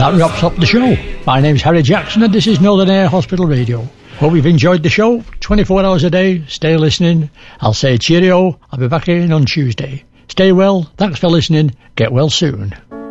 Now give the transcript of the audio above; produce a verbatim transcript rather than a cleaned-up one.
that wraps up the show. My name's Harry Jackson and this is Northern Air Hospital Radio. Hope you've enjoyed the show. twenty-four hours a day, stay listening. I'll say cheerio, I'll be back in on Tuesday. Stay well, thanks for listening, get well soon.